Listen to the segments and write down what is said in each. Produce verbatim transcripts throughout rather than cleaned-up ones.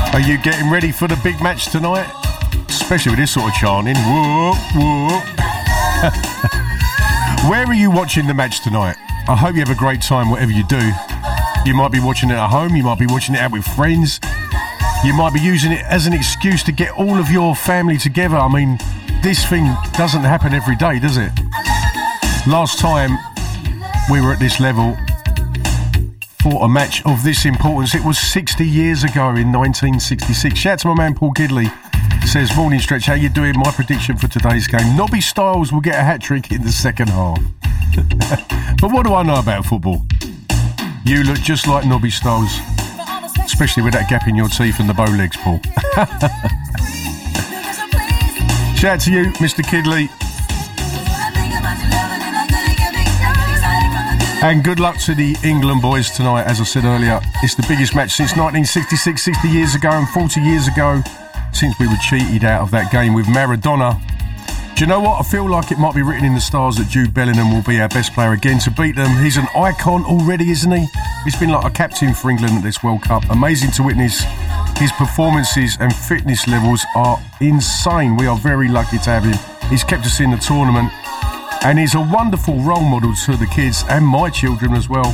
Are you getting ready for the big match tonight? Especially with this sort of chanting. Whoop, whoop. Where are you watching the match tonight? I hope you have a great time, whatever you do. You might be watching it at home. You might be watching it out with friends. You might be using it as an excuse to get all of your family together. I mean, this thing doesn't happen every day, does it? Last time we were at this level for a match of this importance, it was sixty years ago in nineteen sixty-six. Shout out to my man Paul Gidley. Says, morning stretch, how you doing? My prediction for today's game, Nobby Stiles will get a hat-trick in the second half. But what do I know about football? You look just like Nobby Stiles, especially with that gap in your teeth and the bow legs, Paul. Shout out to you, Mister Kidley. And good luck to the England boys tonight. As I said earlier, it's the biggest match since nineteen sixty-six, sixty years ago, and forty years ago since we were cheated out of that game with Maradona. Do you know what? I feel like it might be written in the stars that Jude Bellingham will be our best player again to beat them. He's an icon already, isn't he? He's been like a captain for England at this World Cup. Amazing to witness. His performances and fitness levels are insane. We are very lucky to have him. He's kept us in the tournament. And he's a wonderful role model to the kids and my children as well.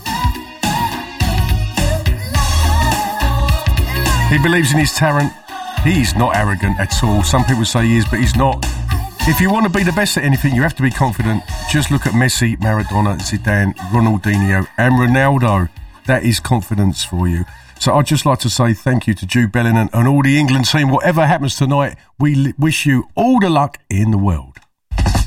He believes in his talent. He's not arrogant at all. Some people say he is, but he's not. If you want to be the best at anything, you have to be confident. Just look at Messi, Maradona, Zidane, Ronaldinho and Ronaldo. That is confidence for you. So I'd just like to say thank you to Jude Bellingham and all the England team. Whatever happens tonight, we wish you all the luck in the world.